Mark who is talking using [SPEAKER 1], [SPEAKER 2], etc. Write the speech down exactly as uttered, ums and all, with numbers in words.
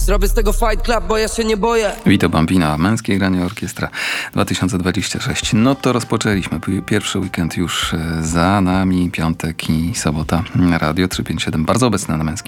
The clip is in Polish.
[SPEAKER 1] Zrobię z tego fight club, bo ja się nie boję.
[SPEAKER 2] Vito Bambina, Męskie Granie Orkiestra dwa tysiące dwudziesty szósty. No to rozpoczęliśmy. Pierwszy weekend już za nami, piątek i sobota. Radio trzysta pięćdziesiąt siedem, bardzo obecne na Męskim.